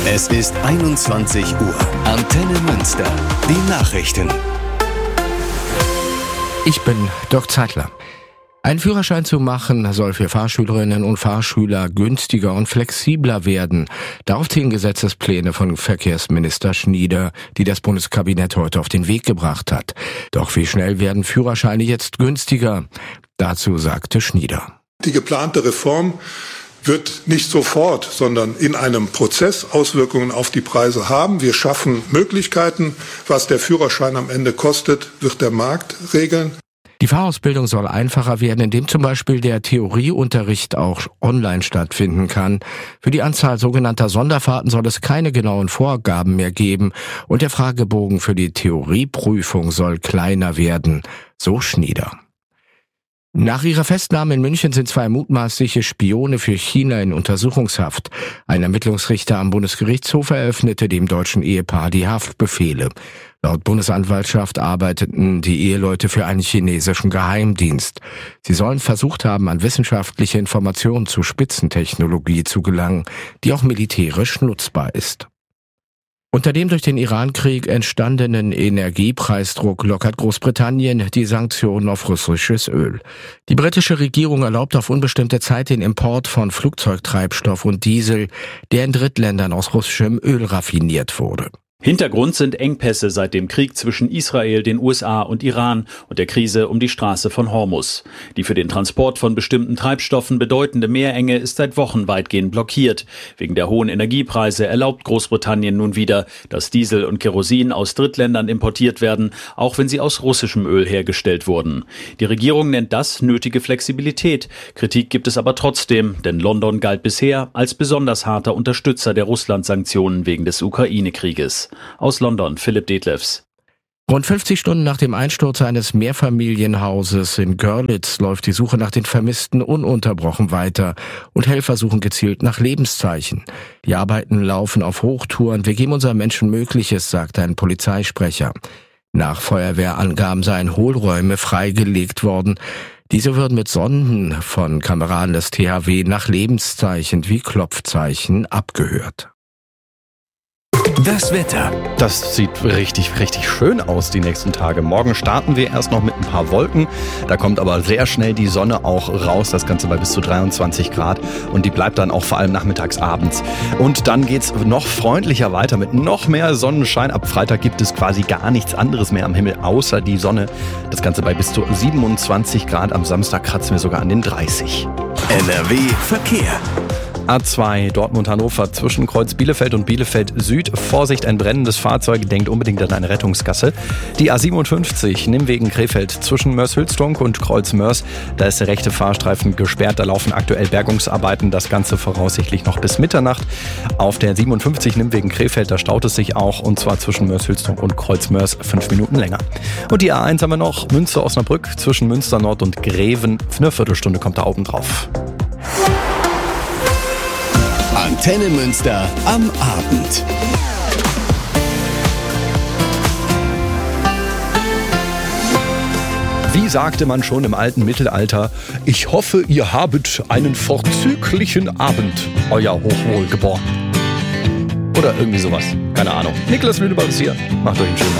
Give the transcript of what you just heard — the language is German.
Es ist 21 Uhr. Antenne Münster. Die Nachrichten. Ich bin Dirk Zeitler. Einen Führerschein zu machen soll für Fahrschülerinnen und Fahrschüler günstiger und flexibler werden. Darauf zielen Gesetzespläne von Verkehrsminister Schnieder, die das Bundeskabinett heute auf den Weg gebracht hat. Doch wie schnell werden Führerscheine jetzt günstiger? Dazu sagte Schnieder. Die geplante Reform wird nicht sofort, sondern in einem Prozess Auswirkungen auf die Preise haben. Wir schaffen Möglichkeiten. Was der Führerschein am Ende kostet, wird der Markt regeln. Die Fahrausbildung soll einfacher werden, indem zum Beispiel der Theorieunterricht auch online stattfinden kann. Für die Anzahl sogenannter Sonderfahrten soll es keine genauen Vorgaben mehr geben und der Fragebogen für die Theorieprüfung soll kleiner werden, so Schnieder. Nach ihrer Festnahme in München sind 2 mutmaßliche Spione für China in Untersuchungshaft. Ein Ermittlungsrichter am Bundesgerichtshof eröffnete dem deutschen Ehepaar die Haftbefehle. Laut Bundesanwaltschaft arbeiteten die Eheleute für einen chinesischen Geheimdienst. Sie sollen versucht haben, an wissenschaftliche Informationen zu Spitzentechnologie zu gelangen, die auch militärisch nutzbar ist. Unter dem durch den Irankrieg entstandenen Energiepreisdruck lockert Großbritannien die Sanktionen auf russisches Öl. Die britische Regierung erlaubt auf unbestimmte Zeit den Import von Flugzeugtreibstoff und Diesel, der in Drittländern aus russischem Öl raffiniert wurde. Hintergrund sind Engpässe seit dem Krieg zwischen Israel, den USA und Iran und der Krise um die Straße von Hormuz. Die für den Transport von bestimmten Treibstoffen bedeutende Meerenge ist seit Wochen weitgehend blockiert. Wegen der hohen Energiepreise erlaubt Großbritannien nun wieder, dass Diesel und Kerosin aus Drittländern importiert werden, auch wenn sie aus russischem Öl hergestellt wurden. Die Regierung nennt das nötige Flexibilität. Kritik gibt es aber trotzdem, denn London galt bisher als besonders harter Unterstützer der Russland-Sanktionen wegen des Ukraine-Krieges. Aus London, Philipp Detlefs. Rund 50 Stunden nach dem Einsturz eines Mehrfamilienhauses in Görlitz läuft die Suche nach den Vermissten ununterbrochen weiter und Helfer suchen gezielt nach Lebenszeichen. Die Arbeiten laufen auf Hochtouren. Wir geben unseren Menschen Mögliches, sagte ein Polizeisprecher. Nach Feuerwehrangaben seien Hohlräume freigelegt worden. Diese würden mit Sonden von Kameraden des THW nach Lebenszeichen wie Klopfzeichen abgehört. Das Wetter. Das sieht richtig schön aus die nächsten Tage. Morgen starten wir erst noch mit ein paar Wolken. Da kommt aber sehr schnell die Sonne auch raus. Das Ganze bei bis zu 23 Grad. Und die bleibt dann auch vor allem nachmittags, abends. Und dann geht's noch freundlicher weiter mit noch mehr Sonnenschein. Ab Freitag gibt es quasi gar nichts anderes mehr am Himmel außer die Sonne. Das Ganze bei bis zu 27 Grad. Am Samstag kratzen wir sogar an den 30. NRW Verkehr. A2 Dortmund-Hannover zwischen Kreuz Bielefeld und Bielefeld Süd. Vorsicht, ein brennendes Fahrzeug, denkt unbedingt an eine Rettungsgasse. Die A57 Nimwegen Krefeld zwischen Mörs-Hülsdonk und Kreuz Mörs. Da ist der rechte Fahrstreifen gesperrt. Da laufen aktuell Bergungsarbeiten. Das Ganze voraussichtlich noch bis Mitternacht. Auf der 57 Nimwegen Krefeld, da staut es sich auch. Und zwar zwischen Mörs-Hülsdonk und Kreuz Mörs 5 Minuten länger. Und die A1 haben wir noch. Münster-Osnabrück zwischen Münster Nord und Greven. Eine Viertelstunde kommt da oben drauf. Antenne Münster am Abend. Wie sagte man schon im alten Mittelalter, ich hoffe, ihr habet einen vorzüglichen Abend, euer Hochwohlgeboren. Oder irgendwie sowas, keine Ahnung. Niklas Lüneberg ist hier, macht euch einen schönen Abend.